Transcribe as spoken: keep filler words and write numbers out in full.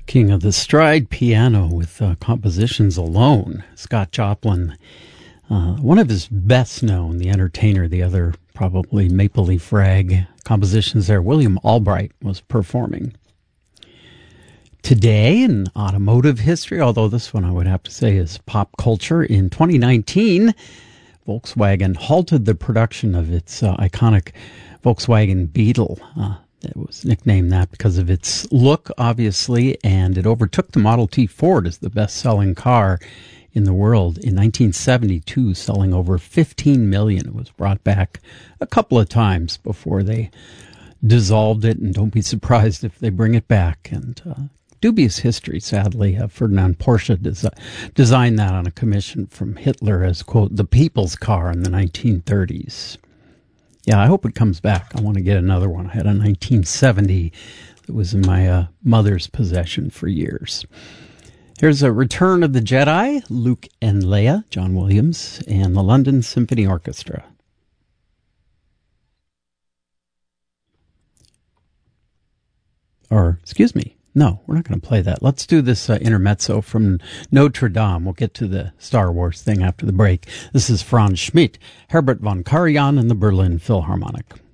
King of the stride piano with uh, compositions alone. Scott Joplin, uh, one of his best known, The Entertainer, the other probably Maple Leaf Rag compositions there. William Albright was performing. Today in automotive history, although this one I would have to say is pop culture, in twenty nineteen, Volkswagen halted the production of its uh, iconic Volkswagen Beetle. Uh, It was nicknamed that because of its look, obviously, and it overtook the Model T Ford as the best-selling car in the world in nineteen seventy-two, selling over fifteen million. It was brought back a couple of times before they dissolved it, and don't be surprised if they bring it back. And uh, dubious history, sadly. Uh, Ferdinand Porsche des- designed that on a commission from Hitler as, quote, the people's car in the nineteen thirties. Yeah, I hope it comes back. I want to get another one. I had a nineteen seventy that was in my uh, mother's possession for years. Here's a Return of the Jedi, Luke and Leia, John Williams, and the London Symphony Orchestra. Or, excuse me, no, we're not going to play that. Let's do this uh, intermezzo from Notre Dame. We'll get to the Star Wars thing after the break. This is Franz Schmidt, Herbert von Karajan, and the Berlin Philharmonic.